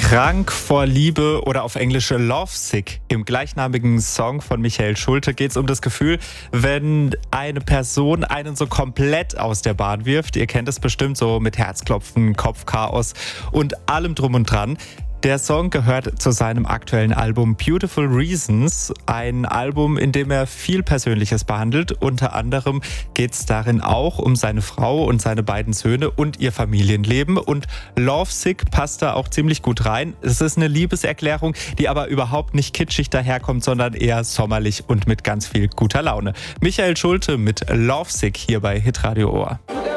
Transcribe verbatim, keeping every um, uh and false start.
Krank vor Liebe oder auf Englisch Lovesick. Im gleichnamigen Song von Michael Schulte geht es um das Gefühl, wenn eine Person einen so komplett aus der Bahn wirft. Ihr kennt es bestimmt so mit Herzklopfen, Kopfchaos und allem drum und dran. Der Song gehört zu seinem aktuellen Album Beautiful Reasons, ein Album, in dem er viel Persönliches behandelt. Unter anderem geht es darin auch um seine Frau und seine beiden Söhne und ihr Familienleben. Und Lovesick passt da auch ziemlich gut rein. Es ist eine Liebeserklärung, die aber überhaupt nicht kitschig daherkommt, sondern eher sommerlich und mit ganz viel guter Laune. Michael Schulte mit Lovesick hier bei Hitradio Ohr.